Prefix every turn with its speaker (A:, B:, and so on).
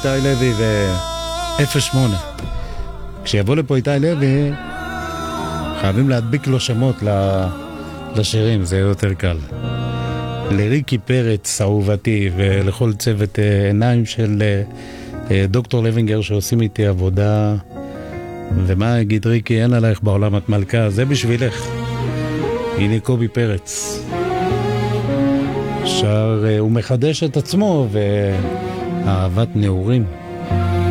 A: איתי לוי ו-08. כשיבוא לפה איתי לוי, חייבים להדביק לו שמות לשירים, זה יותר קל. לריקי פרץ, אהובתי, ולכל צוות עיניים של דוקטור לוינגר שעושים איתי עבודה. ומה אגיד ריקי, אין עלייך בעולם את מלכה, זה בשבילך. הנה קובי פרץ. שר, הוא מחדש את עצמו, ואהבת נעורים.